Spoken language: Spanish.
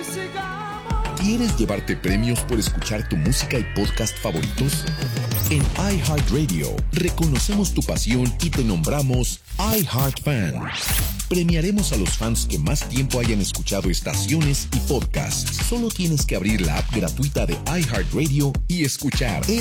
¿Quieres llevarte premios por escuchar tu música y podcast favoritos? En iHeartRadio reconocemos tu pasión y te nombramos iHeartFan. Premiaremos a los fans que más tiempo hayan escuchado estaciones y podcasts. Solo tienes que abrir la app gratuita de iHeartRadio y escuchar